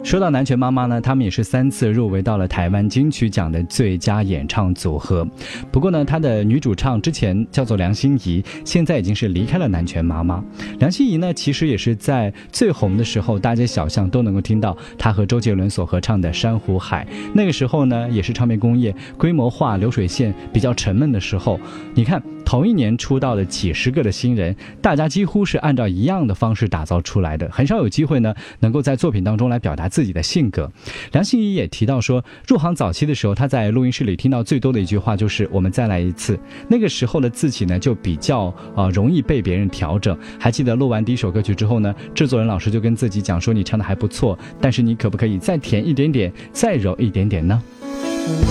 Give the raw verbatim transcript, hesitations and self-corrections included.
说到南拳妈妈呢，他们也是三次入围到了台湾金曲奖的最佳演唱组合。不过呢，她的女主唱之前叫做梁心颐，现在已经是离开了南拳妈妈。梁心颐呢，其实也是在最红的时候，大街小巷都能够听到她和周杰伦所合唱的《珊瑚海》。那个时候呢，也是唱片工业规模化、流水线比较沉闷的时候。你看，同一年出道的几十个的新人，大家几乎是按照一样的方式打造出来的，很少有机会呢能够在作品当中来表达自己的性格。梁心颐也提到说，入行早期的时候，他在录音室里听到最多的一句话就是我们再来一次。那个时候的自己呢就比较呃容易被别人调整。还记得录完第一首歌曲之后呢，制作人老师就跟自己讲说，你唱的还不错，但是你可不可以再甜一点点，再柔一点点呢？